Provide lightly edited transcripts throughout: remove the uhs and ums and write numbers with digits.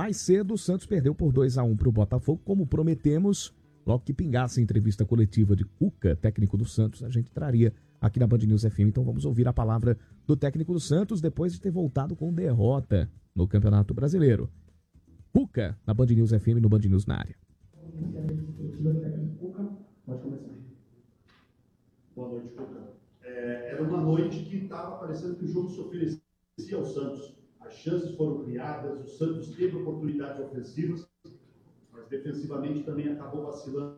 Mais cedo, o Santos perdeu por 2-1 para o Botafogo, como prometemos. Logo que pingasse a entrevista coletiva de Cuca, técnico do Santos, a gente traria aqui na Band News FM. Então vamos ouvir a palavra do técnico do Santos depois de ter voltado com derrota no Campeonato Brasileiro. Cuca, na Band News FM, no Band News na área. Pode começar. Boa noite, Cuca. Era uma noite que estava parecendo que o jogo se oferecia ao Santos. As chances foram criadas, o Santos teve oportunidades ofensivas, mas defensivamente também acabou vacilando.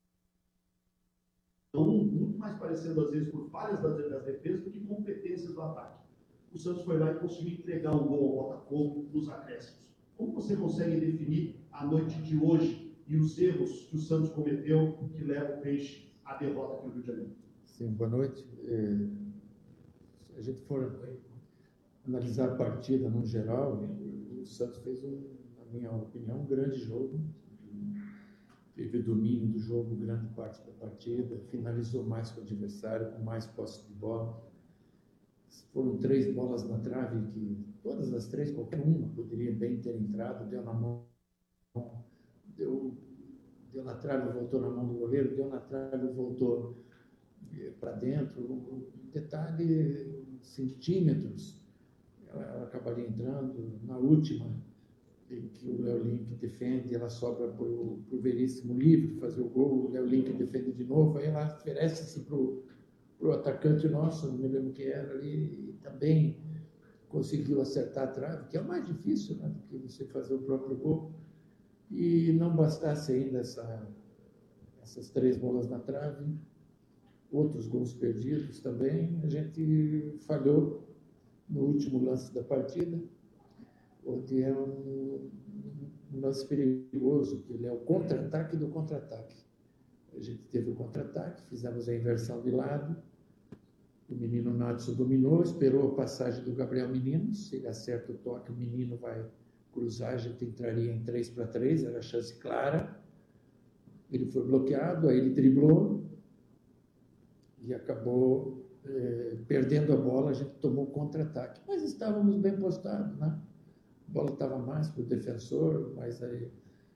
Muito mais parecendo, às vezes, por falhas das defesas do que competências do ataque. O Santos foi lá e conseguiu entregar um gol ao Botafogo nos acréscimos. Como você consegue definir a noite de hoje e os erros que o Santos cometeu que levam o Peixe à derrota aqui no Rio de Janeiro? Sim, boa noite. Se a gente for analisar a partida no geral, o Santos fez, na minha opinião, um grande jogo. Teve domínio do jogo grande parte da partida, finalizou mais que o adversário, com mais posse de bola. Foram 3 bolas na trave, que todas as 3, qualquer uma poderia bem ter entrado, deu na mão, deu na trave, voltou na mão do goleiro, deu na trave, voltou para dentro. Um detalhe, centímetros, ela acabaria entrando. Na última, em que o Léo Link defende, ela sobra para o Veríssimo livre fazer o gol, o Léo Link defende de novo, aí ela oferece-se para o atacante nosso, não me lembro quem era ali, e também conseguiu acertar a trave, que é o mais difícil, né, do que você fazer o próprio gol. E não bastasse ainda essas 3 bolas na trave, outros gols perdidos também, a gente falhou no último lance da partida, onde é um lance perigoso, que ele é o contra-ataque do contra-ataque. A gente teve o contra-ataque, fizemos a inversão de lado, o menino Nadson dominou, esperou a passagem do Gabriel Menino, se ele acerta o toque, o menino vai cruzar, a gente entraria em 3-3, era a chance clara. Ele foi bloqueado, aí ele driblou e acabou perdendo a bola, a gente tomou contra-ataque. Mas estávamos bem postados, né? A bola estava mais para o defensor, mas aí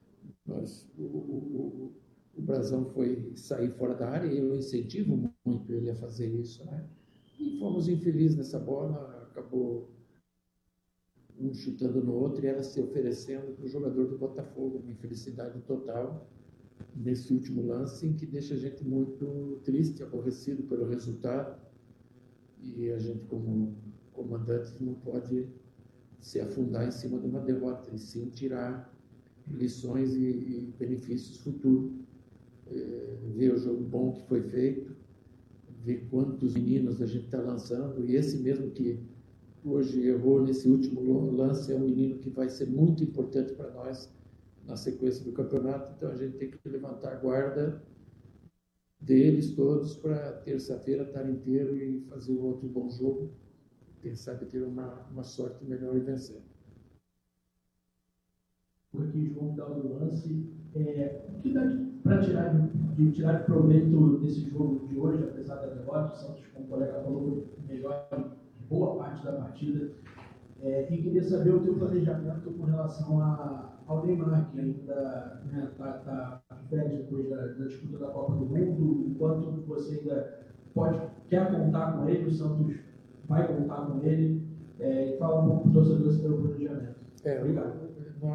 o Brasão foi sair fora da área e eu incentivo muito ele a fazer isso, né? E fomos infelizes nessa bola, acabou um chutando no outro e ela se oferecendo para o jogador do Botafogo, uma infelicidade total nesse último lance, em que deixa a gente muito triste, aborrecido pelo resultado, e a gente, como comandante, não pode se afundar em cima de uma derrota, e sim tirar lições e benefícios futuros. Ver o jogo bom que foi feito, ver quantos meninos a gente está lançando, e esse mesmo que hoje errou nesse último lance é um menino que vai ser muito importante para nós na sequência do campeonato. Então a gente tem que levantar a guarda deles todos para terça-feira estar inteiro e fazer um outro bom jogo, quem sabe ter uma sorte melhor e vencer. Porque João dá o lance, o que dá para tirar proveito desse jogo de hoje, apesar da derrota? O Santos, como o colega falou, foi melhor em boa parte da partida. E queria saber o teu planejamento com relação ao Neymar, que ainda está de férias depois da disputa da Copa do Mundo. O quanto você ainda quer contar com ele, o Santos vai contar com ele. E fala um pouco para o torcedor sobre o planejamento. Obrigado.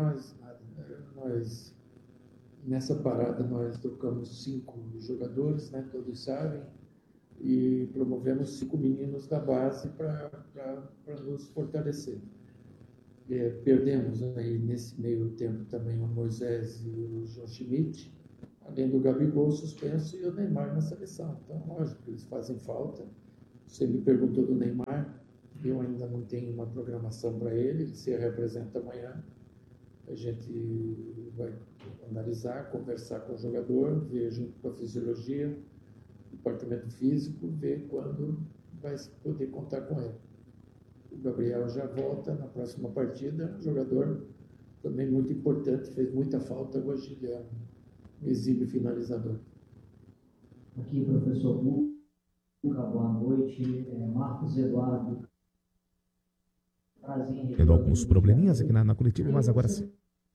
Nós, nessa parada, nós trocamos 5 jogadores, né, todos sabem, e promovemos 5 meninos da base para nos fortalecer. Perdemos aí nesse meio tempo também o Moisés e o João Schmidt, além do Gabigol suspenso e o Neymar na seleção. Então, lógico, eles fazem falta. Você me perguntou do Neymar, eu ainda não tenho uma programação para ele se representa amanhã. A gente vai analisar, conversar com o jogador, ver junto com a fisiologia, departamento físico, ver quando vai poder contar com ele. O Gabriel já volta na próxima partida, jogador também muito importante, fez muita falta hoje, ele é um exímio finalizador. Aqui, professor Luca, boa noite. Marcos Eduardo. Tendo alguns probleminhas aqui na coletiva, mas agora sim.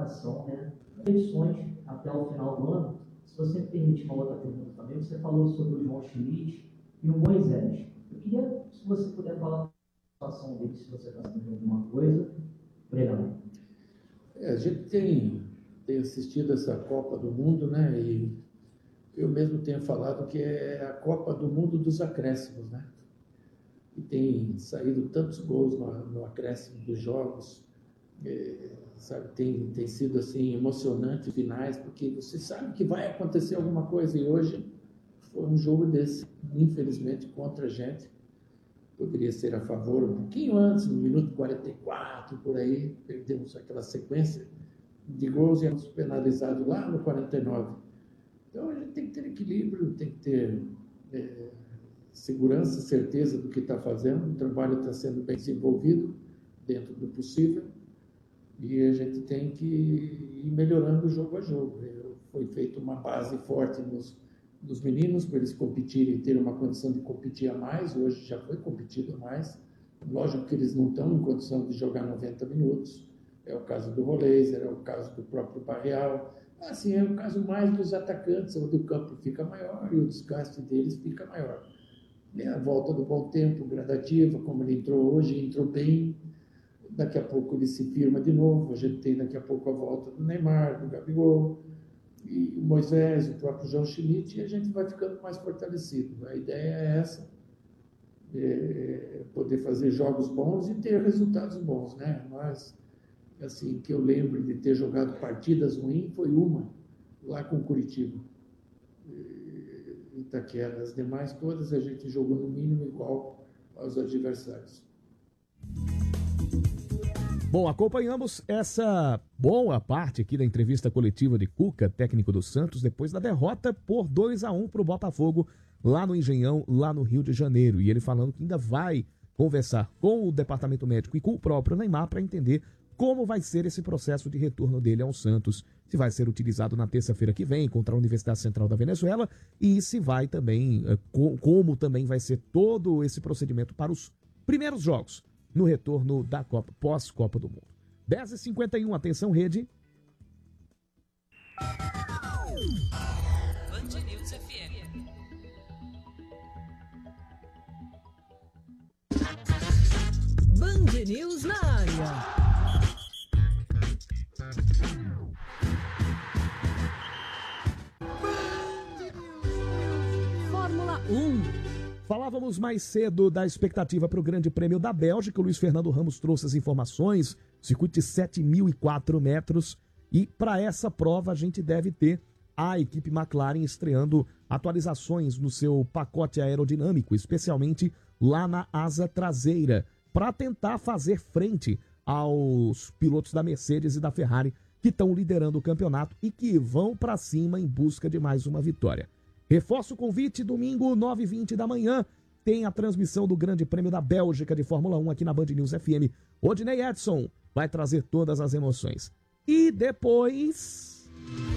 comparação, né, edições até o final do ano. Se você me permitir uma outra pergunta também, você falou sobre o João Schmidt e o Moisés. Eu queria, se você puder falar a situação dele, se você está sabendo alguma coisa. Obrigado. A gente tem assistido essa Copa do Mundo, né? E eu mesmo tenho falado que é a Copa do Mundo dos acréscimos, né? E tem saído tantos gols no acréscimo dos jogos, sabe? Tem sido assim emocionante finais, porque você sabe que vai acontecer alguma coisa. E hoje foi um jogo desse, infelizmente, contra a gente. Poderia ser a favor um pouquinho antes, no minuto 44, por aí, perdemos aquela sequência de gols e éramos penalizados lá no 49. Então, a gente tem que ter equilíbrio, tem que ter segurança, certeza do que está fazendo. O trabalho está sendo bem desenvolvido, dentro do possível, e a gente tem que ir melhorando jogo a jogo. Foi feita uma base forte dos meninos, para eles competirem e terem uma condição de competir a mais. Hoje já foi competido a mais. Lógico que eles não estão em condição de jogar 90 minutos. É o caso do Roleiser, é o caso do próprio Barreal. Assim, é o caso mais dos atacantes, onde o campo fica maior e o desgaste deles fica maior. A volta do bom tempo, gradativa, como ele entrou hoje, entrou bem. Daqui a pouco ele se firma de novo. A gente tem daqui a pouco a volta do Neymar, do Gabigol, e o Moisés, o próprio João Schmidt, e a gente vai ficando mais fortalecido. A ideia é essa, poder fazer jogos bons e ter resultados bons, né? Mas, assim, que eu lembro de ter jogado partidas ruins, foi uma, lá com o Curitiba, Itaquera. As demais todas a gente jogou no mínimo igual aos adversários. Bom, acompanhamos essa boa parte aqui da entrevista coletiva de Cuca, técnico do Santos, depois da derrota por 2-1 para o Botafogo, lá no Engenhão, lá no Rio de Janeiro. E ele falando que ainda vai conversar com o departamento médico e com o próprio Neymar para entender como vai ser esse processo de retorno dele ao Santos, se vai ser utilizado na terça-feira que vem contra a Universidade Central da Venezuela e se vai também, como também vai ser todo esse procedimento para os primeiros jogos no retorno da Copa, pós-Copa do Mundo. 10h51, atenção, rede. Band News FM. Band News na área. Fórmula 1. Falávamos mais cedo da expectativa para o Grande Prêmio da Bélgica. O Luiz Fernando Ramos trouxe as informações. Circuito de 7.004 metros. E para essa prova a gente deve ter a equipe McLaren estreando atualizações no seu pacote aerodinâmico, especialmente lá na asa traseira, para tentar fazer frente aos pilotos da Mercedes e da Ferrari que estão liderando o campeonato e que vão para cima em busca de mais uma vitória. Reforço o convite, domingo, 9h20 da manhã, tem a transmissão do Grande Prêmio da Bélgica de Fórmula 1 aqui na Band News FM. Odinei Edson vai trazer todas as emoções. E depois,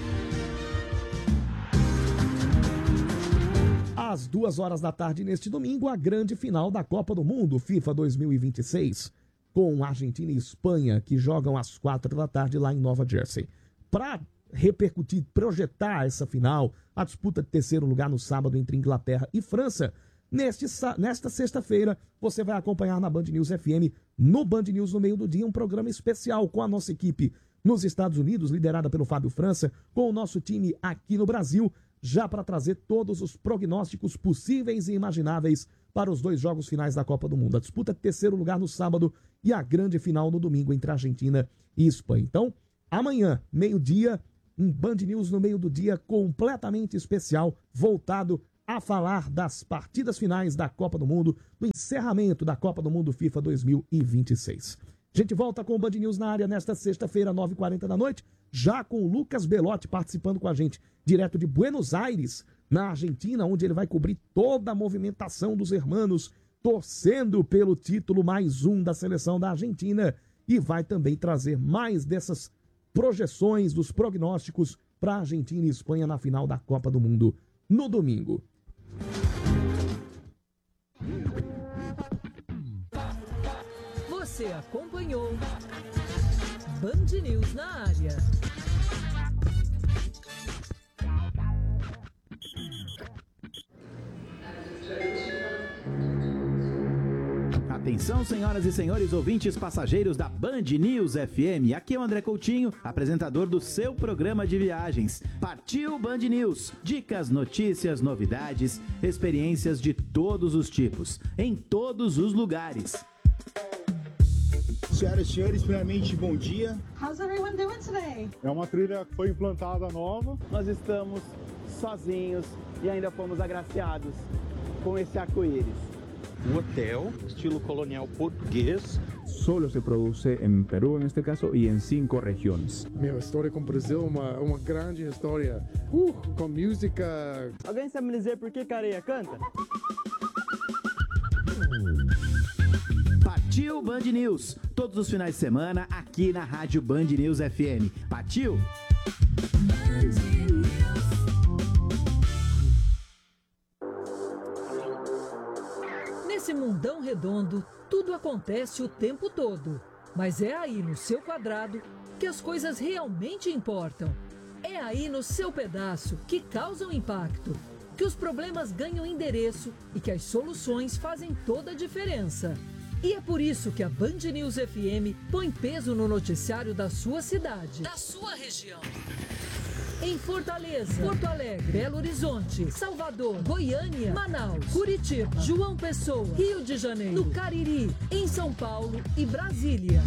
às 2h da tarde neste domingo, a grande final da Copa do Mundo FIFA 2026, com Argentina e Espanha, que jogam às 4 da tarde lá em Nova Jersey. Para repercutir, projetar essa final, a disputa de terceiro lugar no sábado entre Inglaterra e França, nesta sexta-feira, você vai acompanhar na Band News FM, no Band News no meio do dia, um programa especial com a nossa equipe nos Estados Unidos, liderada pelo Fábio França, com o nosso time aqui no Brasil, já para trazer todos os prognósticos possíveis e imagináveis para os dois jogos finais da Copa do Mundo. A disputa de terceiro lugar no sábado e a grande final no domingo entre Argentina e Espanha. Então, amanhã, meio-dia, um Band News no meio do dia completamente especial, voltado a falar das partidas finais da Copa do Mundo, do encerramento da Copa do Mundo FIFA 2026. A gente volta com o Band News na área nesta sexta-feira, 9h40 da noite, já com o Lucas Belotti participando com a gente, direto de Buenos Aires, na Argentina, onde ele vai cobrir toda a movimentação dos hermanos, torcendo pelo título mais um da seleção da Argentina, e vai também trazer mais dessas projeções dos prognósticos para Argentina e Espanha na final da Copa do Mundo no domingo. Você acompanhou Band News na área. Atenção, senhoras e senhores ouvintes passageiros da Band News FM. Aqui é o André Coutinho, apresentador do seu programa de viagens. Partiu Band News. Dicas, notícias, novidades, experiências de todos os tipos, em todos os lugares. Senhoras e senhores, primeiramente, bom dia. How's everyone doing today? É uma trilha que foi implantada nova. Nós estamos sozinhos e ainda fomos agraciados com esse arco-íris. Um hotel, estilo colonial português. Solo se produce en Perú, en este caso, y en 5 regiones. Meu, história com o Brasil, uma grande história. Com música. Alguém sabe me dizer por que Careia canta? Partiu Band News, todos os finais de semana aqui na Rádio Band News FM. Partiu! Nesse mundão redondo, tudo acontece o tempo todo. Mas é aí no seu quadrado que as coisas realmente importam. É aí no seu pedaço que causam impacto, que os problemas ganham endereço e que as soluções fazem toda a diferença. E é por isso que a Band News FM põe peso no noticiário da sua cidade, da sua região. Em Fortaleza, Porto Alegre, Belo Horizonte, Salvador, Goiânia, Manaus, Curitiba, João Pessoa, Rio de Janeiro, no Cariri, em São Paulo e Brasília.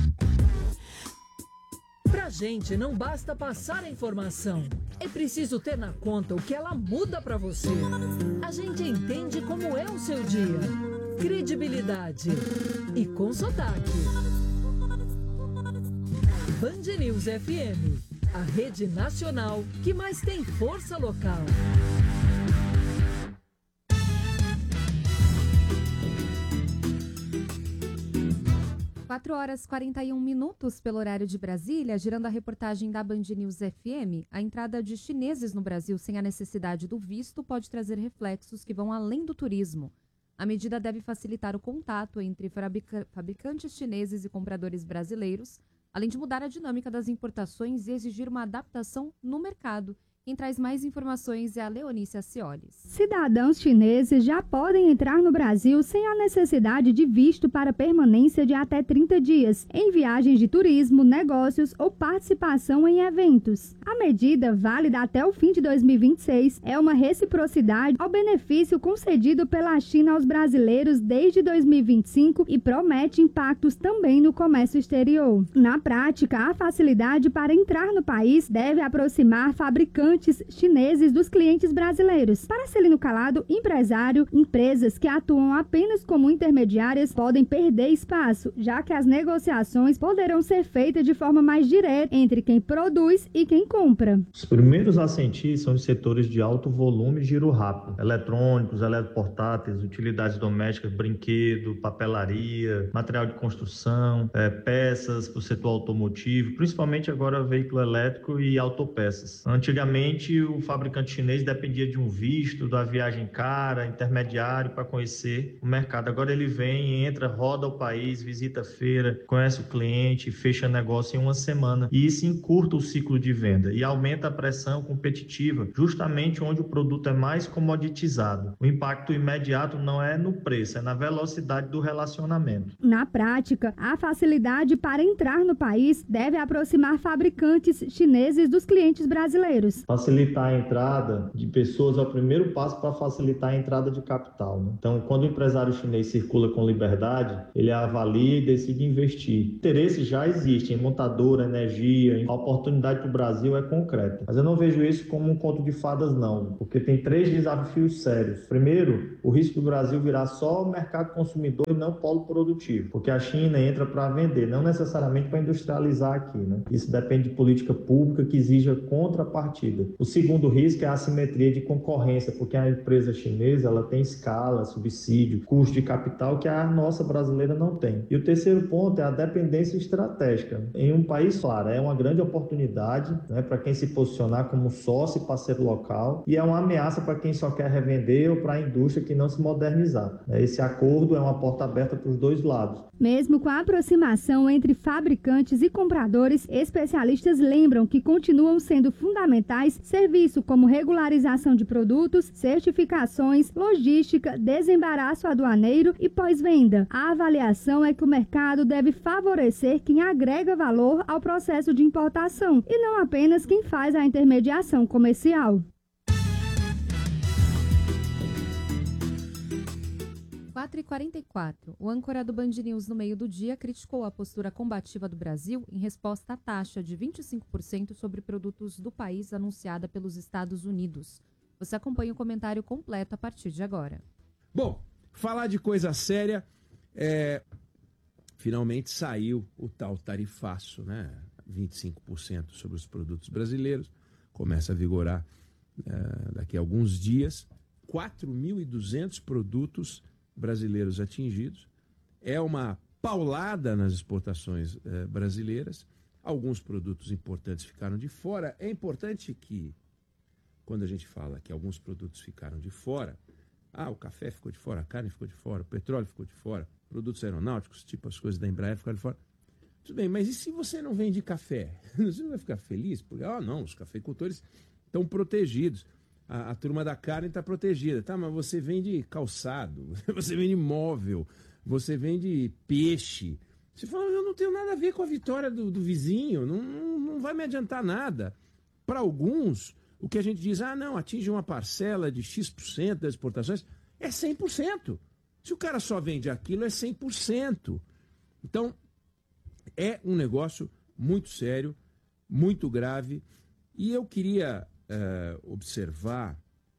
Pra gente não basta passar a informação, é preciso ter na conta o que ela muda pra você. A gente entende como é o seu dia, credibilidade e com sotaque. Band News FM, a rede nacional que mais tem força local. 4h41 pelo horário de Brasília, girando a reportagem da Band News FM, a entrada de chineses no Brasil sem a necessidade do visto pode trazer reflexos que vão além do turismo. A medida deve facilitar o contato entre fabricantes chineses e compradores brasileiros, além de mudar a dinâmica das importações e exigir uma adaptação no mercado. Quem traz mais informações é a Leonícia Ciolis. Cidadãos chineses já podem entrar no Brasil sem a necessidade de visto para permanência de até 30 dias, em viagens de turismo, negócios ou participação em eventos. A medida, válida até o fim de 2026, é uma reciprocidade ao benefício concedido pela China aos brasileiros desde 2025 e promete impactos também no comércio exterior. Na prática, a facilidade para entrar no país deve aproximar fabricantes chineses dos clientes brasileiros. Para Celino Calado, empresário, empresas que atuam apenas como intermediárias podem perder espaço, já que as negociações poderão ser feitas de forma mais direta entre quem produz e quem compra. Os primeiros a sentir são os setores de alto volume e giro rápido: eletrônicos, eletroportáteis, utilidades domésticas, brinquedo, papelaria, material de construção, peças para o setor automotivo, principalmente agora veículo elétrico e autopeças. Antigamente, o fabricante chinês dependia de um visto, da viagem cara, intermediário para conhecer o mercado. Agora ele vem, entra, roda o país, visita a feira, conhece o cliente, fecha negócio em uma semana. E isso encurta o ciclo de venda e aumenta a pressão competitiva, justamente onde o produto é mais comoditizado. O impacto imediato não é no preço, é na velocidade do relacionamento. Na prática, a facilidade para entrar no país deve aproximar fabricantes chineses dos clientes brasileiros. Facilitar a entrada de pessoas é o primeiro passo para facilitar a entrada de capital, né? Então, quando o empresário chinês circula com liberdade, ele avalia e decide investir. Interesses já existem em montadora, energia, a oportunidade para o Brasil é concreta. Mas eu não vejo isso como um conto de fadas, não, porque tem 3 desafios sérios. Primeiro, o risco do Brasil virar só mercado consumidor e não polo produtivo, porque a China entra para vender, não necessariamente para industrializar aqui, né? Isso depende de política pública que exija contrapartida. O segundo risco é a assimetria de concorrência, porque a empresa chinesa ela tem escala, subsídio, custo de capital que a nossa brasileira não tem. E o terceiro ponto é a dependência estratégica. Em um país, claro, é uma grande oportunidade, né, para quem se posicionar como sócio e parceiro local, e é uma ameaça para quem só quer revender ou para a indústria que não se modernizar. Esse acordo é uma porta aberta para os dois lados. Mesmo com a aproximação entre fabricantes e compradores, especialistas lembram que continuam sendo fundamentais mais serviço como regularização de produtos, certificações, logística, desembaraço aduaneiro e pós-venda. A avaliação é que o mercado deve favorecer quem agrega valor ao processo de importação e não apenas quem faz a intermediação comercial. 4h44. O âncora do Band News no meio do dia criticou a postura combativa do Brasil em resposta à taxa de 25% sobre produtos do país anunciada pelos Estados Unidos. Você acompanha o comentário completo a partir de agora. Bom, falar de coisa séria, finalmente saiu o tal tarifaço, né? 25% sobre os produtos brasileiros, começa a vigorar daqui a alguns dias. 4.200 produtos brasileiros atingidos. É uma paulada nas exportações brasileiras. Alguns produtos importantes ficaram de fora. É importante que, quando a gente fala que alguns produtos ficaram de fora, o café ficou de fora, a carne ficou de fora, o petróleo ficou de fora, produtos aeronáuticos, tipo as coisas da Embraer ficaram de fora. Tudo bem, mas e se você não vende café? Você não vai ficar feliz? Porque, não, os cafeicultores estão protegidos. A turma da carne está protegida. Tá, mas você vende calçado, você vende móvel, você vende peixe. Você fala, eu não tenho nada a ver com a vitória do vizinho, não vai me adiantar nada. Para alguns, o que a gente diz, não, atinge uma parcela de X% das exportações, é 100%. Se o cara só vende aquilo, é 100%. Então, é um negócio muito sério, muito grave, e eu queria observar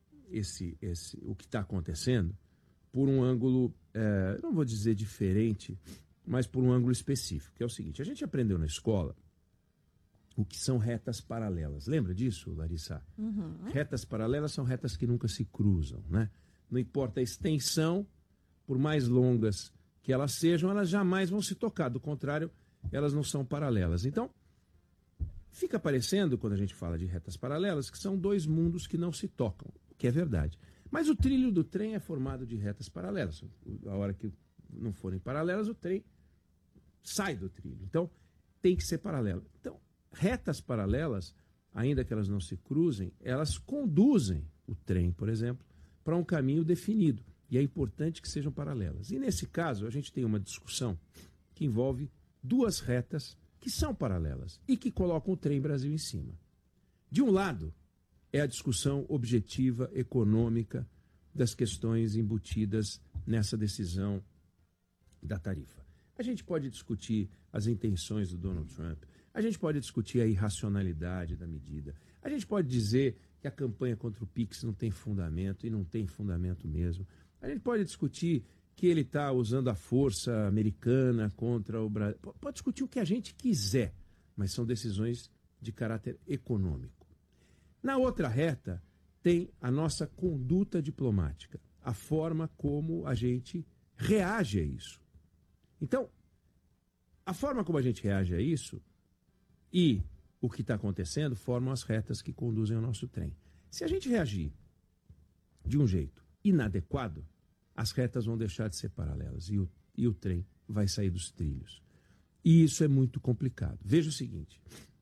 o que está acontecendo por um ângulo, não vou dizer diferente, mas por um ângulo específico, que é o seguinte: a gente aprendeu na escola o que são retas paralelas. Lembra disso, Larissa? Uhum. Retas paralelas são retas que nunca se cruzam, né? Não importa a extensão, por mais longas que elas sejam, elas jamais vão se tocar. Do contrário, elas não são paralelas. Então, fica parecendo, quando a gente fala de retas paralelas, que são dois mundos que não se tocam, o que é verdade. Mas o trilho do trem é formado de retas paralelas. A hora que não forem paralelas, o trem sai do trilho. Então, tem que ser paralelo. Então, retas paralelas, ainda que elas não se cruzem, elas conduzem o trem, por exemplo, para um caminho definido. E é importante que sejam paralelas. E nesse caso, a gente tem uma discussão que envolve duas retas que são paralelas e que colocam o trem Brasil em cima. De um lado, é a discussão objetiva, econômica, das questões embutidas nessa decisão da tarifa. A gente pode discutir as intenções do Donald Trump, a gente pode discutir a irracionalidade da medida, a gente pode dizer que a campanha contra o PIX não tem fundamento, e não tem fundamento mesmo. A gente pode discutir que ele está usando a força americana contra o Brasil. Pode discutir o que a gente quiser, mas são decisões de caráter econômico. Na outra reta, tem a nossa conduta diplomática, a forma como a gente reage a isso. Então, a forma como a gente reage a isso e o que está acontecendo formam as retas que conduzem ao nosso trem. Se a gente reagir de um jeito inadequado, as retas vão deixar de ser paralelas e o trem vai sair dos trilhos. E isso é muito complicado. Veja o seguinte,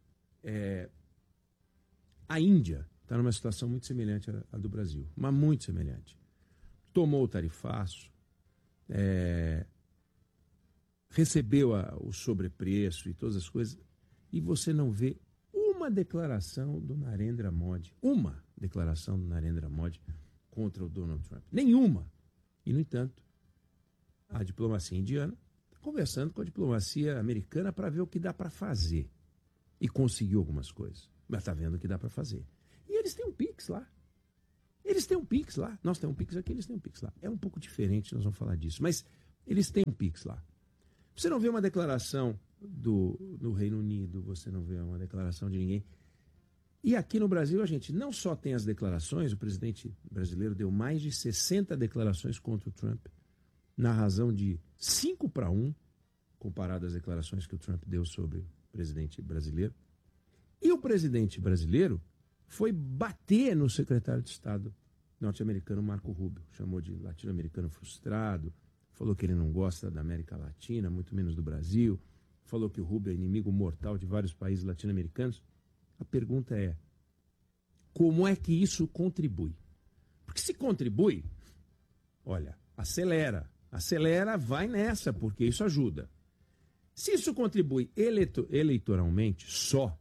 a Índia está numa situação muito semelhante à do Brasil, mas muito semelhante. Tomou o tarifaço, recebeu o sobrepreço e todas as coisas, e você não vê uma declaração do Narendra Modi, contra o Donald Trump. Nenhuma. E, no entanto, a diplomacia indiana está conversando com a diplomacia americana para ver o que dá para fazer. E conseguiu algumas coisas, mas está vendo o que dá para fazer. E eles têm um PIX lá. Nós temos um PIX aqui, eles têm um PIX lá. É um pouco diferente, nós vamos falar disso, mas eles têm um PIX lá. Você não vê uma declaração do Reino Unido, você não vê uma declaração de ninguém. E aqui no Brasil, a gente não só tem as declarações, o presidente brasileiro deu mais de 60 declarações contra o Trump, na razão de 5-1, comparado às declarações que o Trump deu sobre o presidente brasileiro. E o presidente brasileiro foi bater no secretário de Estado norte-americano Marco Rubio, chamou de latino-americano frustrado, falou que ele não gosta da América Latina, muito menos do Brasil, falou que o Rubio é inimigo mortal de vários países latino-americanos. A pergunta é, como é que isso contribui. Porque se contribui, olha, acelera, vai nessa, porque isso ajuda. Se isso contribui eleitoralmente só,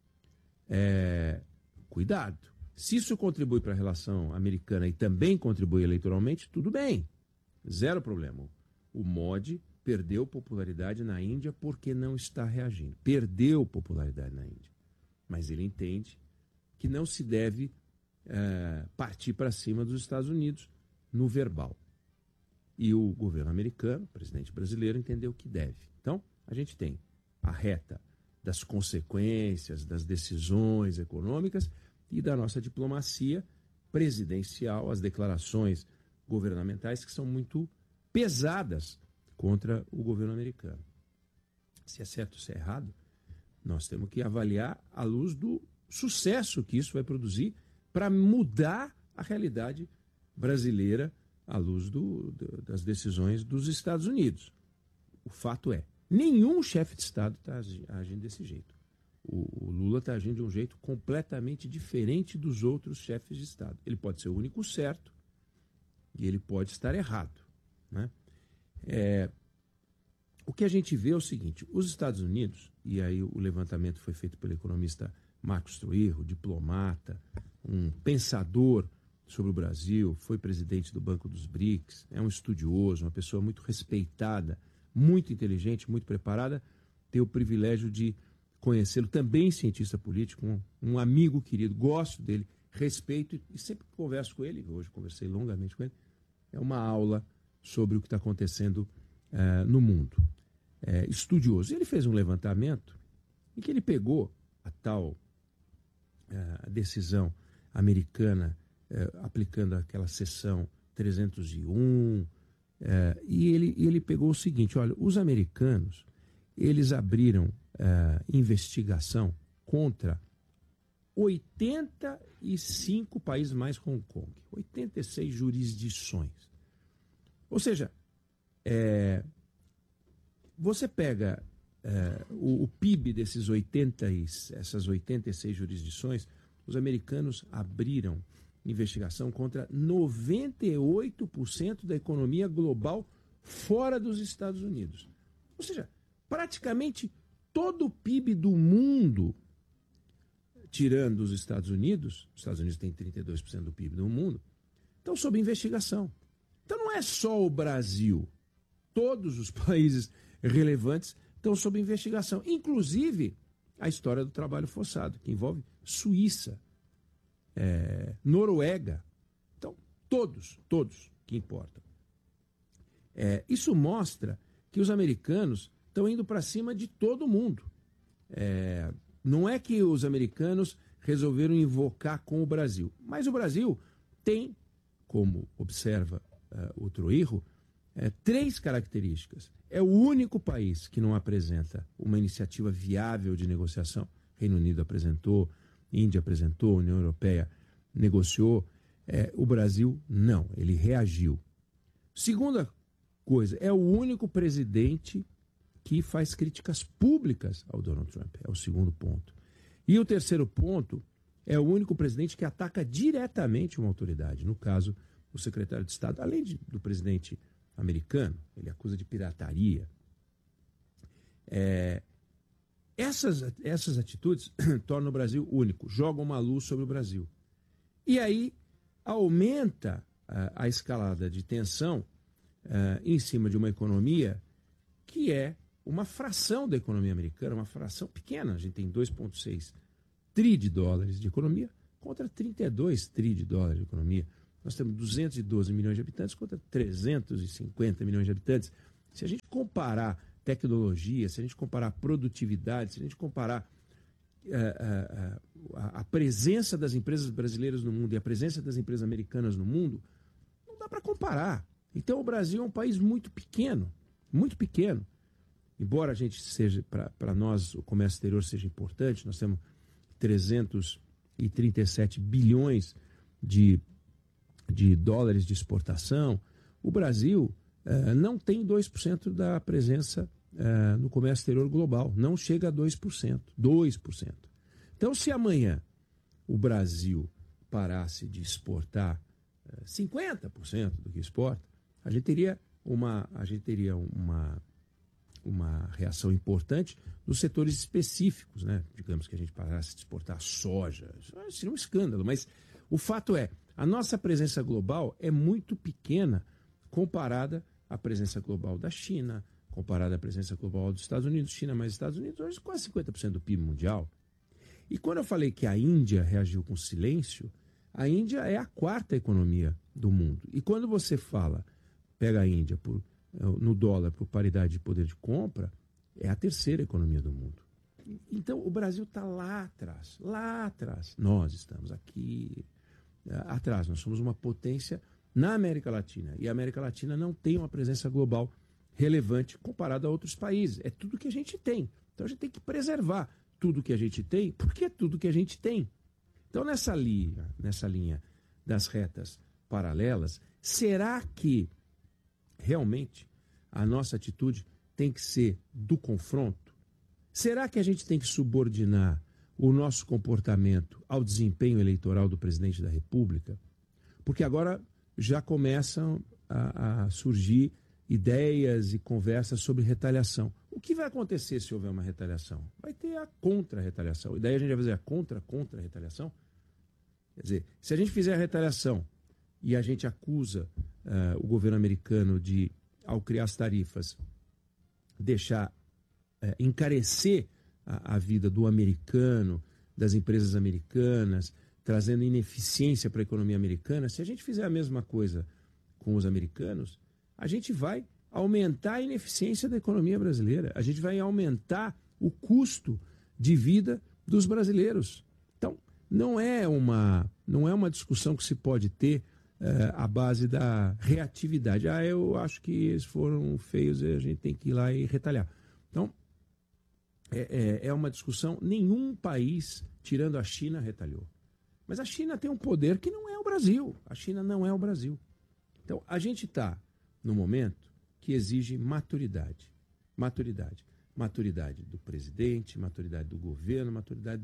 cuidado. Se isso contribui para a relação americana e também contribui eleitoralmente, tudo bem, zero problema. O Modi perdeu popularidade na Índia porque não está reagindo. Perdeu popularidade na Índia. Mas ele entende que não se deve partir para cima dos Estados Unidos no verbal. E o governo americano, o presidente brasileiro, entendeu que deve. Então, a gente tem a reta das consequências, das decisões econômicas e da nossa diplomacia presidencial, as declarações governamentais que são muito pesadas contra o governo americano. Se é certo ou se é errado, nós temos que avaliar à luz do sucesso que isso vai produzir para mudar a realidade brasileira à luz das decisões dos Estados Unidos. O fato é, nenhum chefe de Estado está agindo desse jeito. O Lula está agindo de um jeito completamente diferente dos outros chefes de Estado. Ele pode ser o único certo e ele pode estar errado, né? O que a gente vê é o seguinte, os Estados Unidos, e aí o levantamento foi feito pelo economista Marcos Trujillo, diplomata, um pensador sobre o Brasil, foi presidente do Banco dos BRICS, é um estudioso, uma pessoa muito respeitada, muito inteligente, muito preparada, tenho o privilégio de conhecê-lo, também cientista político, um amigo querido, gosto dele, respeito e sempre que converso com ele, hoje conversei longamente com ele, é uma aula sobre o que está acontecendo no mundo. Estudioso. Ele fez um levantamento em que ele pegou a tal decisão americana aplicando aquela seção 301 e ele pegou o seguinte, olha, os americanos eles abriram investigação contra 85 países mais Hong Kong, 86 jurisdições. Ou seja, você pega o PIB essas 86 jurisdições, os americanos abriram investigação contra 98% da economia global fora dos Estados Unidos. Ou seja, praticamente todo o PIB do mundo, tirando os Estados Unidos têm 32% do PIB do mundo, estão sob investigação. Então não é só o Brasil, todos os países relevantes estão sob investigação, inclusive a história do trabalho forçado, que envolve Suíça, Noruega, então todos que importam. Isso mostra que os americanos estão indo para cima de todo mundo. Não é que os americanos resolveram invocar com o Brasil, mas o Brasil tem, como observa o Trujillo, 3 características. É o único país que não apresenta uma iniciativa viável de negociação. Reino Unido apresentou, Índia apresentou, União Europeia negociou. O Brasil não, ele reagiu. Segunda coisa, é o único presidente que faz críticas públicas ao Donald Trump. É o segundo ponto. E o terceiro ponto, é o único presidente que ataca diretamente uma autoridade. No caso, o secretário de Estado, além do presidente americano, ele acusa de pirataria. Essas atitudes tornam o Brasil único, jogam uma luz sobre o Brasil. E aí aumenta a escalada de tensão em cima de uma economia que é uma fração da economia americana, uma fração pequena. A gente tem 2,6 tri de dólares de economia contra 32 tri de dólares de economia. Nós temos 212 milhões de habitantes contra 350 milhões de habitantes. Se a gente comparar tecnologia, se a gente comparar produtividade, se a gente comparar a presença das empresas brasileiras no mundo e a presença das empresas americanas no mundo, não dá para comparar. Então o Brasil é um país muito pequeno, muito pequeno. Embora a gente seja, para nós, o comércio exterior seja importante, nós temos 337 bilhões de dólares de exportação, o Brasil não tem 2% da presença no comércio exterior global, não chega a 2%. Então, se amanhã o Brasil parasse de exportar 50% do que exporta, a gente teria uma reação importante nos setores específicos, né? Digamos que a gente parasse de exportar soja, isso seria um escândalo, mas o fato é, a nossa presença global é muito pequena comparada à presença global da China, comparada à presença global dos Estados Unidos. China mais Estados Unidos, hoje quase 50% do PIB mundial. E quando eu falei que a Índia reagiu com silêncio, a Índia é a 4ª economia do mundo. E quando você pega a Índia no dólar por paridade de poder de compra, é a 3ª economia do mundo. Então o Brasil está lá atrás. Nós estamos aqui atrás. Nós somos uma potência na América Latina. E a América Latina não tem uma presença global relevante comparado a outros países. É tudo que a gente tem. Então a gente tem que preservar tudo que a gente tem, porque é tudo que a gente tem. Então nessa linha das retas paralelas, será que realmente a nossa atitude tem que ser do confronto? Será que a gente tem que subordinar o nosso comportamento ao desempenho eleitoral do presidente da República? Porque agora já começam a surgir ideias e conversas sobre retaliação. O que vai acontecer se houver uma retaliação? Vai ter a contra-retaliação. E daí a gente vai fazer a contra-retaliação? Quer dizer, se a gente fizer a retaliação e a gente acusa o governo americano de, ao criar as tarifas, encarecer a vida do americano, das empresas americanas, trazendo ineficiência para a economia americana, se a gente fizer a mesma coisa com os americanos, a gente vai aumentar a ineficiência da economia brasileira, a gente vai aumentar o custo de vida dos brasileiros. Então, não é uma discussão que se pode ter à base da reatividade. Eu acho que eles foram feios e a gente tem que ir lá e retalhar. Então, é uma discussão, nenhum país, tirando a China, retalhou. Mas a China tem um poder que não é o Brasil. A China não é o Brasil. Então, a gente está no momento que exige maturidade. Maturidade do presidente, maturidade do governo, maturidade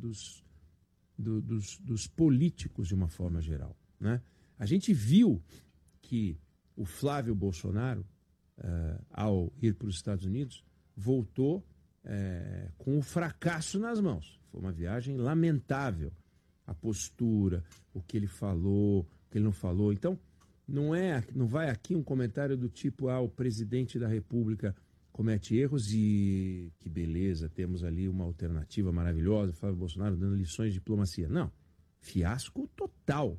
dos políticos de uma forma geral, né? A gente viu que o Flávio Bolsonaro, ao ir para os Estados Unidos, voltou com o fracasso nas mãos. Foi uma viagem lamentável. A postura, o que ele falou, o que ele não falou. Então, não vai aqui um comentário do tipo, o presidente da República comete erros e que beleza, temos ali uma alternativa maravilhosa, Flávio Bolsonaro dando lições de diplomacia. Não, fiasco total.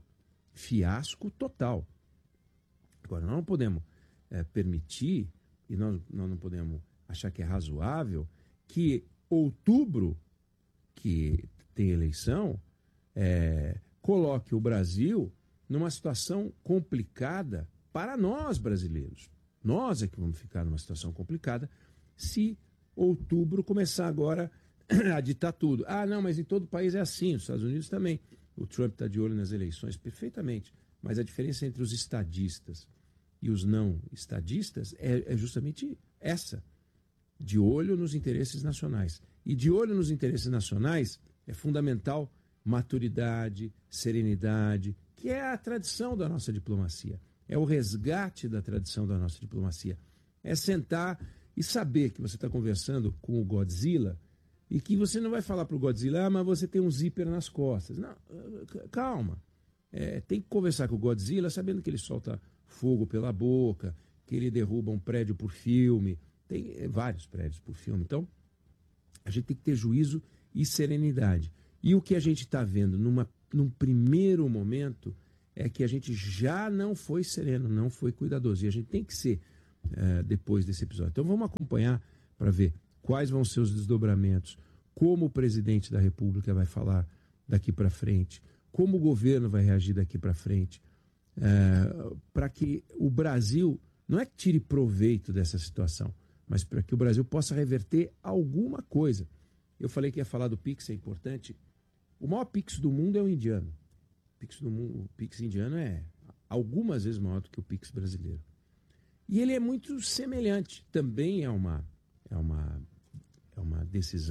Agora, nós não podemos permitir, e nós não podemos achar que é razoável, que outubro, que tem eleição, coloque o Brasil numa situação complicada para nós brasileiros. Nós é que vamos ficar numa situação complicada se outubro começar agora a ditar tudo. Não, mas em todo o país é assim, nos Estados Unidos também. O Trump está de olho nas eleições, perfeitamente. Mas a diferença entre os estadistas e os não estadistas é justamente essa. De olho nos interesses nacionais. E de olho nos interesses nacionais é fundamental maturidade, serenidade, que é a tradição da nossa diplomacia. É o resgate da tradição da nossa diplomacia. É sentar e saber que você está conversando com o Godzilla e que você não vai falar para o Godzilla, mas você tem um zíper nas costas. Não, calma. Tem que conversar com o Godzilla sabendo que ele solta fogo pela boca, que ele derruba um prédio por filme. Tem vários prédios por filme. Então, a gente tem que ter juízo e serenidade. E o que a gente está vendo num primeiro momento é que a gente já não foi sereno, não foi cuidadoso. E a gente tem que ser depois desse episódio. Então vamos acompanhar para ver quais vão ser os desdobramentos, como o presidente da República vai falar daqui para frente, como o governo vai reagir daqui para frente, para que o Brasil, não é que tire proveito dessa situação, mas para que o Brasil possa reverter alguma coisa. Eu falei que ia falar do Pix, é importante. O maior Pix do mundo é o indiano. O Pix indiano é algumas vezes maior do que o Pix brasileiro. E ele é muito semelhante. Também é uma decisão